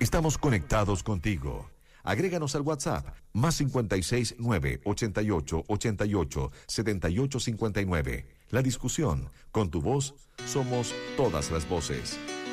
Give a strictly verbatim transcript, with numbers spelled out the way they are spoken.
Estamos conectados contigo. Agréganos al WhatsApp más cincuenta y seis nueve ochenta y ocho ochenta y ocho setenta y ocho cincuenta y nueve. La discusión, con tu voz, somos todas las voces.